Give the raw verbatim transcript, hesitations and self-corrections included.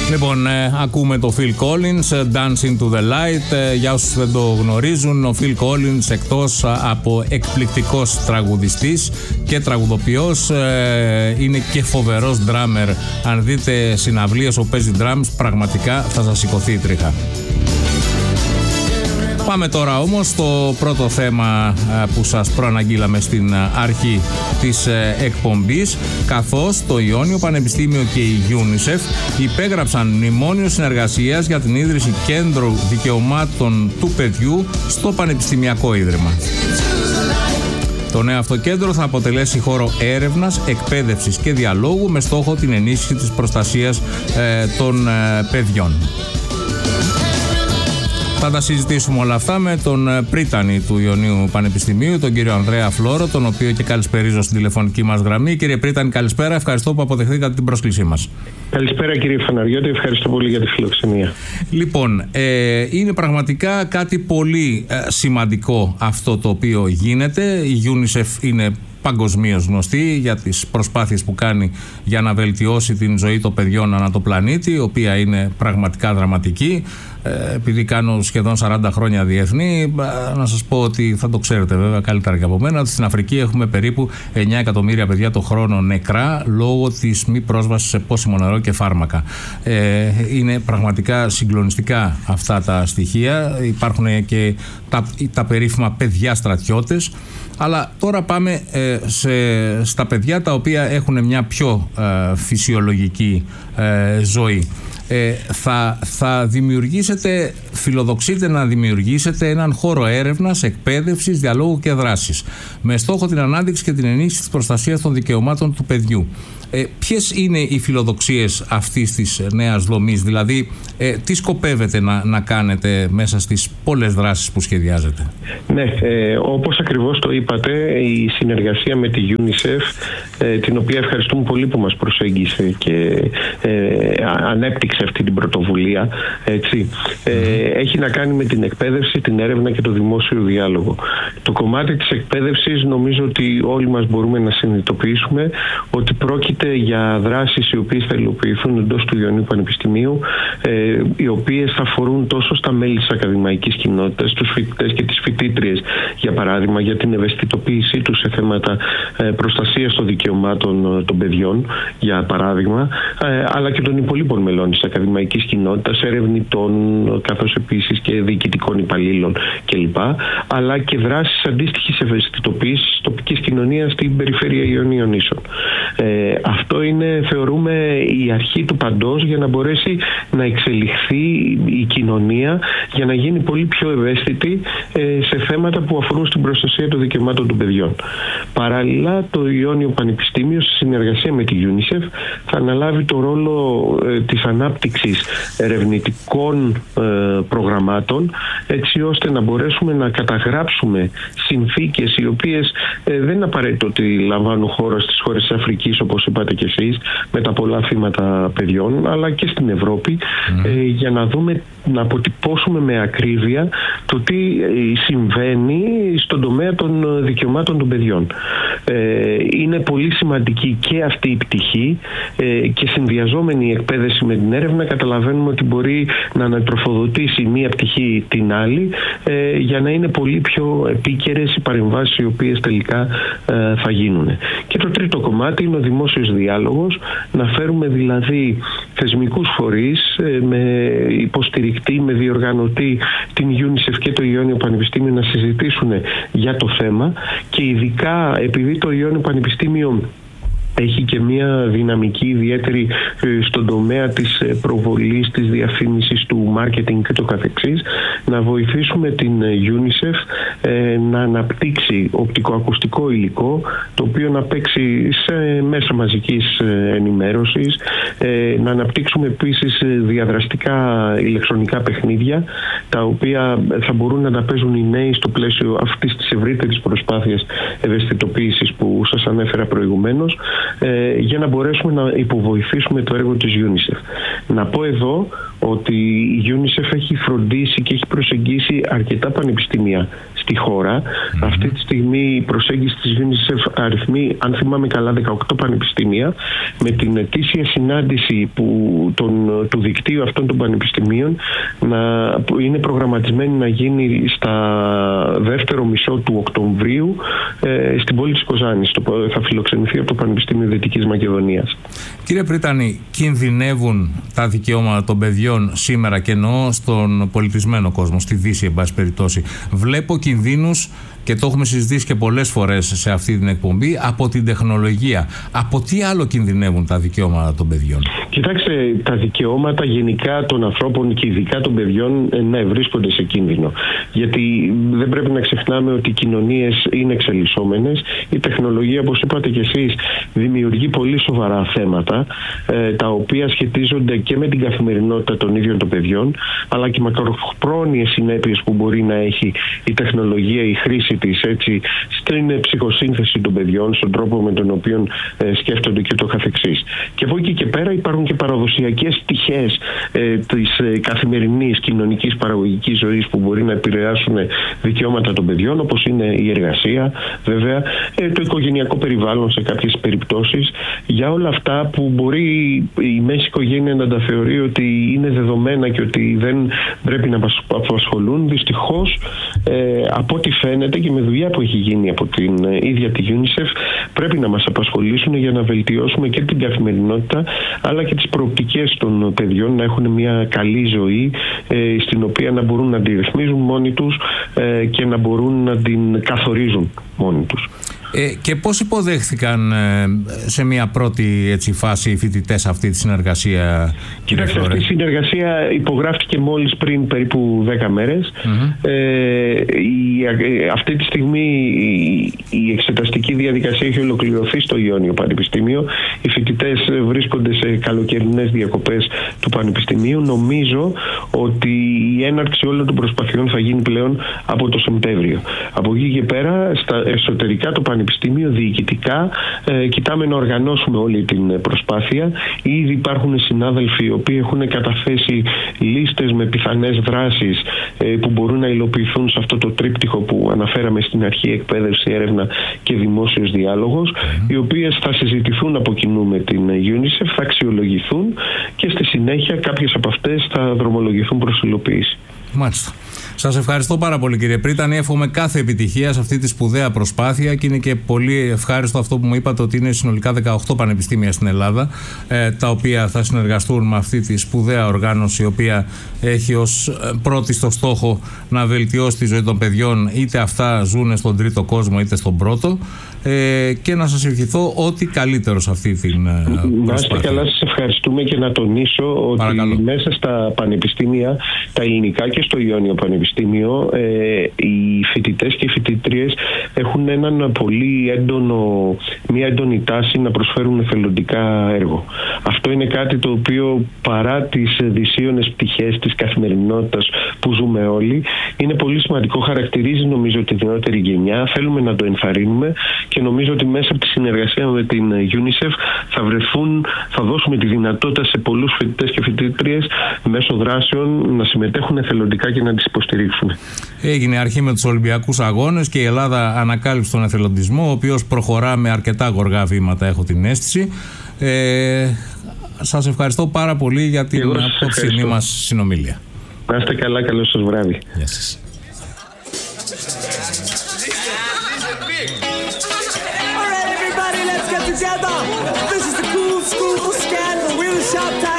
Λοιπόν, ε, ακούμε το Phil Collins, Dancing to the Light. Ε, για όσους δεν το γνωρίζουν, ο Phil Collins, εκτός από εκπληκτικός τραγουδιστής και τραγουδοποιός, ε, είναι και φοβερός drummer. Αν δείτε συναυλίες όπου παίζει drums, πραγματικά θα σας σηκωθεί η τρίχα. Πάμε τώρα όμως στο πρώτο θέμα που σας προαναγγείλαμε στην αρχή της εκπομπής, καθώς το Ιόνιο Πανεπιστήμιο και η UNICEF υπέγραψαν μνημόνιο συνεργασίας για την ίδρυση κέντρου δικαιωμάτων του παιδιού στο Πανεπιστημιακό Ίδρυμα. Το νέο αυτό κέντρο θα αποτελέσει χώρο έρευνας, εκπαίδευσης και διαλόγου με στόχο την ενίσχυση της προστασίας ε, των ε, παιδιών. Θα τα συζητήσουμε όλα αυτά με τον πρίτανη του Ιωνίου Πανεπιστημίου, τον κύριο Ανδρέα Φλόρο, τον οποίο και καλησπερίζω στην τηλεφωνική μας γραμμή. Κύριε πρίτανη, καλησπέρα. Ευχαριστώ που αποδεχθήκατε την πρόσκλησή μας. Καλησπέρα κύριε Φαναριώτη, ευχαριστώ πολύ για τη φιλοξενία. Λοιπόν, ε, είναι πραγματικά κάτι πολύ ε, σημαντικό αυτό το οποίο γίνεται. Η UNICEF είναι παγκοσμίως γνωστή για τις προσπάθειες που κάνει για να βελτιώσει την ζωή των παιδιών ανά το πλανήτη, η οποία είναι πραγματικά δραματική. Ε, επειδή κάνω σχεδόν σαράντα χρόνια διεθνή, να σας πω ότι θα το ξέρετε βέβαια καλύτερα και από μένα, ότι στην Αφρική έχουμε περίπου εννιά εκατομμύρια παιδιά το χρόνο νεκρά λόγω της μη πρόσβασης σε πόσιμο νερό και φάρμακα. Ε, είναι πραγματικά συγκλονιστικά αυτά τα στοιχεία. Υπάρχουν και τα, τα περίφημα παιδιά στρατιώτες. Αλλά τώρα πάμε ε, σε, στα παιδιά τα οποία έχουν μια πιο ε, φυσιολογική ε, ζωή. Ε, θα, θα δημιουργήσετε, φιλοδοξείτε να δημιουργήσετε έναν χώρο έρευνας, εκπαίδευσης, διαλόγου και δράσης με στόχο την ανάδειξη και την ενίσχυση της προστασίας των δικαιωμάτων του παιδιού. Ε, ποιες είναι οι φιλοδοξίες αυτής της νέας δομής, δηλαδή ε, τι σκοπεύετε να, να κάνετε μέσα στις πολλές δράσεις που σχεδιάζετε? Ναι, ε, όπως ακριβώς το είπατε, η συνεργασία με τη UNICEF, ε, την οποία ευχαριστούμε πολύ που μας προσέγγισε και ε, ανέπτυξε αυτή την πρωτοβουλία, έτσι, ε, έχει να κάνει με την εκπαίδευση, την έρευνα και το δημόσιο διάλογο. Το κομμάτι της εκπαίδευσης νομίζω ότι όλοι μας μπορούμε να συνειδητοποιήσουμε ότι πρόκειται για δράσεις οι οποίες θα υλοποιηθούν εντός του Ιωνίου Πανεπιστημίου, ε, οι οποίες θα αφορούν τόσο στα μέλη της ακαδημαϊκής κοινότητας, τους φοιτητές και τις φοιτήτριες, για παράδειγμα, για την ευαισθητοποίησή τους σε θέματα ε, προστασίας των δικαιωμάτων των παιδιών, για παράδειγμα, ε, αλλά και των υπολείπων μελών της ακαδημαϊκής κοινότητας, ερευνητών, καθώς επίσης και διοικητικών υπαλλήλων κλπ. Αλλά και δράσεις αντίστοιχης ευαισθητοποίησης της τοπικής κοινωνίας στην περιφέρεια Ιωνίων Νήσων. Ε, αυτό είναι, θεωρούμε, η αρχή του παντός για να μπορέσει να εξελιχθεί η κοινωνία, για να γίνει πολύ πιο ευαίσθητη ε, σε θέματα που αφορούν στην προστασία των δικαιωμάτων των παιδιών. Παράλληλα, το Ιόνιο Πανεπιστήμιο, σε συνεργασία με τη UNICEF, θα αναλάβει το ρόλο ε, της ανάπτυξης ερευνητικών ε, προγραμμάτων, έτσι ώστε να μπορέσουμε να καταγράψουμε συνθήκες οι οποίες ε, δεν είναι απαραίτητο ότι λαμβάνουν χώρα στις χώρες της Αφρικής, όπως είπατε και εσείς, με τα πολλά θύματα παιδιών, αλλά και στην Ευρώπη, mm. ε, για να δούμε, να αποτυπώσουμε με ακρίβεια το τι συμβαίνει στον τομέα των δικαιωμάτων των παιδιών. Ε, είναι πολύ σημαντική και αυτή η πτυχή ε, και συνδυαζόμενη η εκπαίδευση με την έρευνα, καταλαβαίνουμε ότι μπορεί να ανατροφοδοτήσει μία πτυχή την άλλη, ε, για να είναι πολύ πιο επίκαιρες οι παρεμβάσεις οι οποίες τελικά ε, θα γίνουν. Και το τρίτο κομμάτι είναι ο δημόσιος διάλογος, να φέρουμε δηλαδή θεσμικούς φορείς ε, με υποστηρικτή, με διοργανωτή την UNICEF και το Ιόνιο Πανεπιστήμιο να συζητήσουν για το θέμα, και ειδικά επειδή το Ιόνιο Πανεπιστήμιο έχει και μια δυναμική ιδιαίτερη στον τομέα της προβολής, της διαφήμισης, του marketing και το καθεξής, να βοηθήσουμε την UNICEF ε, να αναπτύξει οπτικοακουστικό υλικό, το οποίο να παίξει σε μέσα μαζικής ενημέρωσης, ε, να αναπτύξουμε επίσης διαδραστικά ηλεκτρονικά παιχνίδια, τα οποία θα μπορούν να τα παίζουν οι νέοι στο πλαίσιο αυτής της ευρύτερης προσπάθειας ευαισθητοποίησης που σας ανέφερα προηγουμένως, ε, για να μπορέσουμε να υποβοηθήσουμε το έργο της UNICEF. Να πω εδώ ότι η UNICEF έχει φροντίσει και έχει προσεγγίσει αρκετά πανεπιστήμια στη χώρα. Mm-hmm. Αυτή τη στιγμή η προσέγγιση της UNICEF αριθμεί, αν θυμάμαι καλά, δεκαοκτώ πανεπιστήμια, με την ετήσια συνάντηση που, τον, του δικτύου αυτών των πανεπιστημίων να, που είναι προγραμματισμένη να γίνει στα δεύτερο μισό του Οκτωβρίου ε, στην πόλη της Κοζάνης. Το, θα φιλοξενηθεί από το Πανεπιστήμιο Δυτικής Μακεδονίας. Κύριε Πρίτανη, κινδυνεύουν τα δικαιώματα των παιδιών σήμερα, και εννοώ στον πολιτισμένο κόσμο, στη Δύση εν πάση περιπτώσει? Βλέπω κινδύνους, και το έχουμε συζητήσει και πολλές φορές σε αυτή την εκπομπή, από την τεχνολογία. Από τι άλλο κινδυνεύουν τα δικαιώματα των παιδιών? Κοιτάξτε, τα δικαιώματα γενικά των ανθρώπων και ειδικά των παιδιών, ναι, βρίσκονται σε κίνδυνο. Γιατί δεν πρέπει να ξεχνάμε ότι οι κοινωνίες είναι εξελισσόμενες. Η τεχνολογία, όπως είπατε κι εσείς, δημιουργεί πολύ σοβαρά θέματα, ε, τα οποία σχετίζονται και με την καθημερινότητα των ίδιων των παιδιών, αλλά και μακροχρόνιες συνέπειες που μπορεί να έχει η τεχνολογία, η χρήση της, έτσι, στην ψυχοσύνθεση των παιδιών, στον τρόπο με τον οποίο ε, σκέφτονται και το καθεξής. Και από εκεί και πέρα υπάρχουν και παραδοσιακές πτυχές ε, της ε, καθημερινής κοινωνικής παραγωγικής ζωής που μπορεί να επηρεάσουν δικαιώματα των παιδιών, όπως είναι η εργασία, βέβαια, ε, το οικογενειακό περιβάλλον σε κάποιες περιπτώσεις. Για όλα αυτά που μπορεί η μέση οικογένεια να τα θεωρεί ότι είναι δεδομένα και ότι δεν πρέπει να μας απασχολούν, δυστυχώς ε, από ό,τι φαίνεται και με δουλειά που έχει γίνει από την ίδια τη UNICEF, πρέπει να μας απασχολήσουν για να βελτιώσουμε και την καθημερινότητα, αλλά και τις προοπτικές των παιδιών να έχουν μια καλή ζωή, ε, στην οποία να μπορούν να τη ρυθμίζουν μόνοι τους ε, και να μπορούν να την καθορίζουν μόνοι τους. Ε, και πώς υποδέχθηκαν ε, σε μια πρώτη, έτσι, φάση οι φοιτητές αυτή τη συνεργασία? Κοιτάξτε, αυτή η συνεργασία υπογράφηκε μόλις πριν περίπου δέκα μέρες. Mm-hmm. Ε, η, αυτή τη στιγμή η, η εξεταστική διαδικασία έχει ολοκληρωθεί στο Ιόνιο Πανεπιστήμιο. Οι φοιτητές βρίσκονται σε καλοκαιρινές διακοπές του Πανεπιστημίου. Νομίζω ότι η έναρξη όλων των προσπαθειών θα γίνει πλέον από το Σεπτέμβριο. Από εκεί και πέρα, στα εσωτερικά του Πανεπιστήμιο, διοικητικά, ε, κοιτάμε να οργανώσουμε όλη την προσπάθεια. Ήδη υπάρχουν συνάδελφοι οι οποίοι έχουν καταθέσει λίστες με πιθανές δράσεις ε, που μπορούν να υλοποιηθούν σε αυτό το τρίπτυχο που αναφέραμε στην αρχή: εκπαίδευση, έρευνα και δημόσιος διάλογος, mm. οι οποίες θα συζητηθούν από κοινού με την UNICEF, θα αξιολογηθούν και στη συνέχεια κάποιες από αυτές θα δρομολογηθούν προς υλοποίηση. Μάλιστα. Σας ευχαριστώ πάρα πολύ, κύριε Πρίτανη. Εύχομαι κάθε επιτυχία σε αυτή τη σπουδαία προσπάθεια, και είναι και πολύ ευχάριστο αυτό που μου είπατε, ότι είναι συνολικά δεκαοκτώ πανεπιστήμια στην Ελλάδα, ε, τα οποία θα συνεργαστούν με αυτή τη σπουδαία οργάνωση, η οποία έχει ως πρώτη στο στόχο να βελτιώσει τη ζωή των παιδιών, είτε αυτά ζουν στον τρίτο κόσμο είτε στον πρώτο. Ε, και να σας ευχηθώ ό,τι καλύτερο σε αυτή την προσπάθεια. Να είστε καλά, σας ευχαριστούμε, και να τονίσω ότι Παρακαλώ. μέσα στα πανεπιστήμια, τα ελληνικά και στο Ιόνιο Πανεπιστήμιο, ε, οι φοιτητές και οι φοιτήτριες έχουν έναν πολύ έντονο, μια έντονη τάση να προσφέρουν εθελοντικά έργο. Αυτό είναι κάτι το οποίο, παρά τις δυσίωνες πτυχές της καθημερινότητας που ζούμε όλοι, είναι πολύ σημαντικό, χαρακτηρίζει νομίζω τη νεότερη γενιά, θέλουμε να το ενθαρρύνουμε, και νομίζω ότι μέσα από τη συνεργασία με την UNICEF θα βρεθούν, θα δώσουμε τη δυνατότητα σε πολλούς φοιτητές και φοιτήτριες μέσω δράσεων να συμμετέχουν εθελοντικά και να τις υποστηρίξουν. Έγινε αρχή με τους Ολυμπιακούς Αγώνες και η Ελλάδα ανακάλυψε τον εθελοντισμό, ο οποίος προχωρά με αρκετά γοργά βήματα, έχω την αίσθηση. Ε, σας ευχαριστώ πάρα πολύ για την απόψινή μας συνομιλία. Να είστε καλά, καλό σας βράδυ. Γεια σας. Together. This is the cool school scandal. We're the shop time.